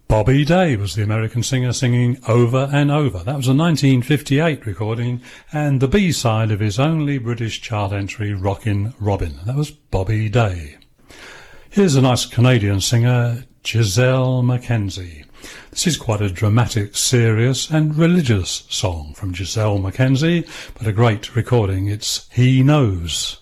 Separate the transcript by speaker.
Speaker 1: Bobby Day was the American singer singing Over and Over. That was a 1958 recording and the B-side of his only British chart entry, Rockin' Robin. That was Bobby Day. Here's a nice Canadian singer, Giselle Mackenzie. This is quite a dramatic, serious and religious song from Giselle Mackenzie, but a great recording. It's He Knows.